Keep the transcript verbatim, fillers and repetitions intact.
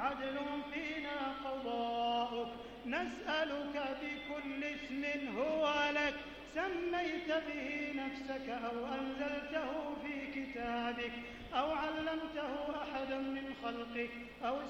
عدل فينا قضاؤك نسألك بكل اسم هو لك سميت به نفسك أو أنزلته في كتابك أو علمته أحدا من خلقك أو